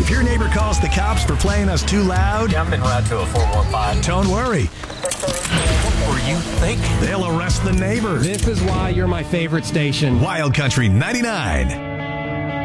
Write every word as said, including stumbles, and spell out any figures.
If your neighbor calls the cops for playing us too loud, Yeah, I've been route to a four one five. don't worry. What were you thinking? They'll arrest the neighbors. This is why you're my favorite station. Wild Country ninety-nine.